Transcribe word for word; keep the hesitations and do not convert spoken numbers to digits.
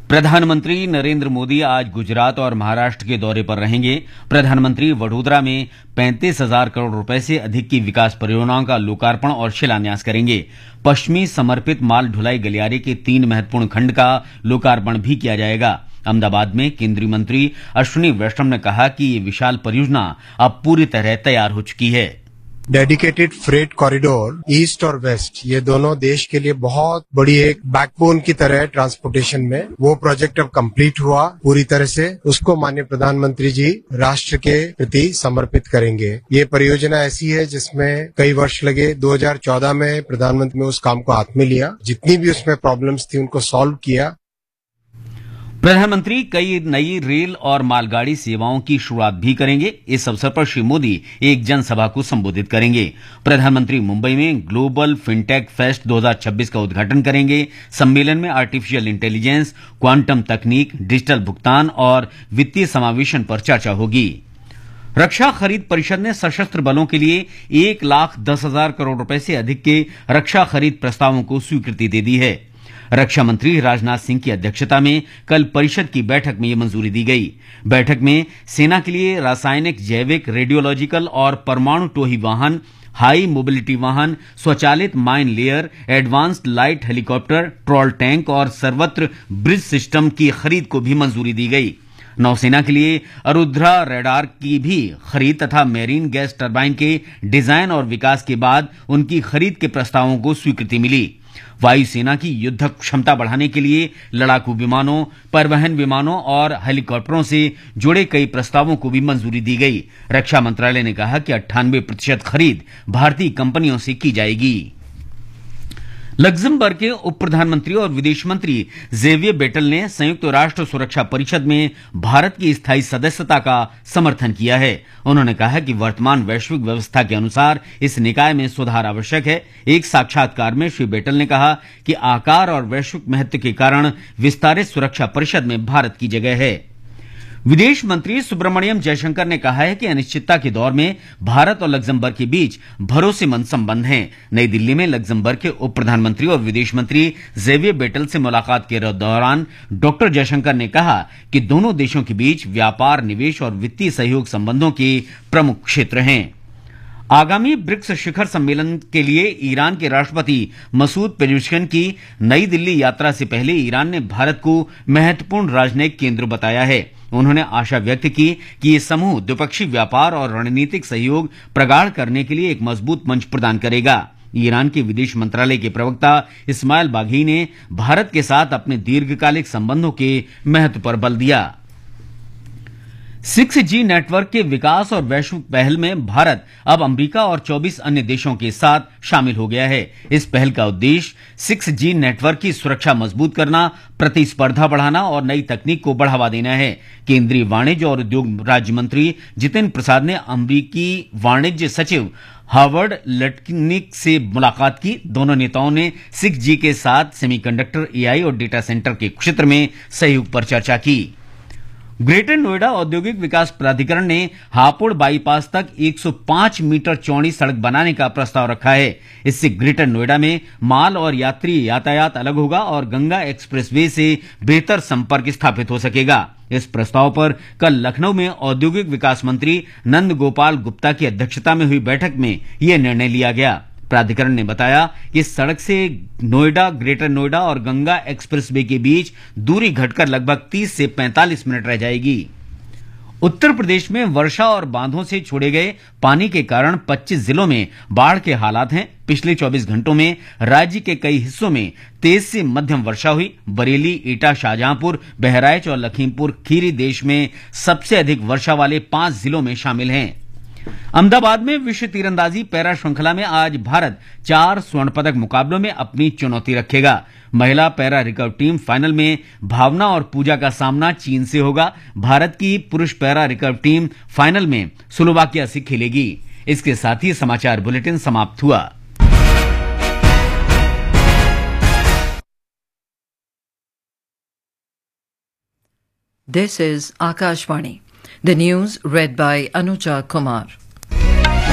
प्रधानमंत्री नरेंद्र मोदी आज गुजरात और महाराष्ट्र के दौरे पर रहेंगे। प्रधानमंत्री वडोदरा में पैंतीस हजार करोड़ रुपए से अधिक की विकास परियोजनाओं का लोकार्पण और शिलान्यास करेंगे। पश्चिमी समर्पित माल ढुलाई गलियारे के तीन महत्वपूर्ण खंड का लोकार्पण भी किया जाएगा। अहमदाबाद में केंद्रीय मंत्री अश्विनी वैष्णव ने कहा कि ये विशाल परियोजना अब पूरी तरह तैयार हो चुकी है। डेडिकेटेड फ्रेट कॉरिडोर ईस्ट और वेस्ट, ये दोनों देश के लिए बहुत बड़ी एक बैकबोन की तरह है ट्रांसपोर्टेशन में। वो प्रोजेक्ट अब कंप्लीट हुआ पूरी तरह से, उसको माननीय प्रधानमंत्री जी राष्ट्र के प्रति समर्पित करेंगे। ये परियोजना ऐसी है जिसमें कई वर्ष लगे। दो हज़ार चौदह में प्रधानमंत्री ने उस काम को हाथ में लिया, जितनी भी उसमें प्रॉब्लम्स थी उनको सॉल्व किया। प्रधानमंत्री कई नई रेल और मालगाड़ी सेवाओं की शुरुआत भी करेंगे। इस अवसर पर श्री मोदी एक जनसभा को संबोधित करेंगे। प्रधानमंत्री मुंबई में ग्लोबल फिनटेक फेस्ट दो हज़ार छब्बीस का उद्घाटन करेंगे। सम्मेलन में आर्टिफिशियल इंटेलिजेंस, क्वांटम तकनीक, डिजिटल भुगतान और वित्तीय समावेशन पर चर्चा होगी। रक्षा खरीद परिषद ने सशस्त्र बलों के लिए एक लाख दस हजार करोड़ रुपए से अधिक के रक्षा खरीद प्रस्तावों को स्वीकृति दे दी है। रक्षा मंत्री राजनाथ सिंह की अध्यक्षता में कल परिषद की बैठक में यह मंजूरी दी गई। बैठक में सेना के लिए रासायनिक, जैविक, रेडियोलॉजिकल और परमाणु टोही वाहन, हाई मोबिलिटी वाहन, स्वचालित mine layer, advanced light helicopter, troll tank और सर्वत्र ब्रिज सिस्टम की खरीद को भी मंजूरी दी गई। नौसेना के लिए अरुद्रा रडार की भी खरीद तथा मैरीन गैस टरबाइन के डिजाइन और विकास के बाद उनकी खरीद के प्रस्तावों को स्वीकृति मिली। वायुसेना की युद्ध क्षमता बढ़ाने के लिए लड़ाकू विमानों, परिवहन विमानों और हेलीकॉप्टरों से जुड़े कई प्रस्तावों को भी मंजूरी दी गई। रक्षा मंत्रालय ने कहा कि अट्ठानवे प्रतिशत खरीद भारतीय कंपनियों से की जाएगी। लग्जमबर्ग के उप प्रधानमंत्री और विदेश मंत्री जेवियर बेटल ने संयुक्त राष्ट्र सुरक्षा परिषद में भारत की स्थायी सदस्यता का समर्थन किया है। उन्होंने कहा कि वर्तमान वैश्विक व्यवस्था के अनुसार इस निकाय में सुधार आवश्यक है। एक साक्षात्कार में श्री बेटल ने कहा कि आकार और वैश्विक महत्व के कारण विस्तारित सुरक्षा परिषद में भारत की जगह है। विदेश मंत्री सुब्रमण्यम जयशंकर ने कहा है कि अनिश्चितता के दौर में भारत और लग्जमबर्ग के बीच भरोसेमंद संबंध हैं। नई दिल्ली में लग्जमबर्ग के उप प्रधानमंत्री और विदेश मंत्री जेवियर बेटल से मुलाकात के दौरान डॉक्टर जयशंकर ने कहा कि दोनों देशों के बीच व्यापार, निवेश और वित्तीय सहयोग संबंधों के प्रमुख क्षेत्र हैं। आगामी ब्रिक्स शिखर सम्मेलन के लिए ईरान के राष्ट्रपति मसूद पेजेश्कियान की नई दिल्ली यात्रा से पहले ईरान ने भारत को महत्वपूर्ण राजनयिक केंद्र बताया है। उन्होंने आशा व्यक्त की कि ये समूह द्विपक्षीय व्यापार और रणनीतिक सहयोग प्रगाढ़ करने के लिए एक मजबूत मंच प्रदान करेगा। ईरान के विदेश मंत्रालय के प्रवक्ता इस्माइल बाघी ने भारत के साथ अपने दीर्घकालिक संबंधों के महत्व पर बल दिया। सिक्स जी नेटवर्क के विकास और वैश्विक पहल में भारत अब अमेरिका और चौबीस अन्य देशों के साथ शामिल हो गया है। इस पहल का उद्देश्य सिक्स जी नेटवर्क की सुरक्षा मजबूत करना, प्रतिस्पर्धा बढ़ाना और नई तकनीक को बढ़ावा देना है। केंद्रीय वाणिज्य और उद्योग राज्य मंत्री जितेंद्र प्रसाद ने अमेरिकी वाणिज्य सचिव हार्वर्ड लटनिक से मुलाकात की। दोनों नेताओं ने सिक्स जी के साथ सेमीकंडक्टर, एआई और डेटा सेंटर के क्षेत्र में सहयोग पर चर्चा की। ग्रेटर नोएडा औद्योगिक विकास प्राधिकरण ने हापुड़ बाईपास तक एक सौ पाँच मीटर चौड़ी सड़क बनाने का प्रस्ताव रखा है। इससे ग्रेटर नोएडा में माल और यात्री यातायात अलग होगा और गंगा एक्सप्रेसवे से बेहतर संपर्क स्थापित हो सकेगा। इस प्रस्ताव पर कल लखनऊ में औद्योगिक विकास मंत्री नंद गोपाल गुप्ता की अध्यक्षता में हुई बैठक में यह निर्णय लिया गया। प्राधिकरण ने बताया कि इस सड़क से नोएडा, ग्रेटर नोएडा और गंगा एक्सप्रेसवे के बीच दूरी घटकर लगभग तीस से पैंतालीस मिनट रह जाएगी। उत्तर प्रदेश में वर्षा और बांधों से छोड़े गए पानी के कारण पच्चीस जिलों में बाढ़ के हालात हैं। पिछले चौबीस घंटों में राज्य के कई हिस्सों में तेज से मध्यम वर्षा हुई। बरेली, एटा, शाहजहांपुर, बहराइच और लखीमपुर खीरी देश में सबसे अधिक वर्षा वाले पांच जिलों में शामिल हैं। अहमदाबाद में विश्व तीरंदाजी पैरा श्रृंखला में आज भारत चार स्वर्ण पदक मुकाबलों में अपनी चुनौती रखेगा। महिला पैरा रिकर्व टीम फाइनल में भावना और पूजा का सामना चीन से होगा। भारत की पुरुष पैरा रिकर्व टीम फाइनल में स्लोवाकिया से खेलेगी। इसके साथ ही समाचार बुलेटिन समाप्त हुआ। This is Akashvani. The news read by Anuja Kumar.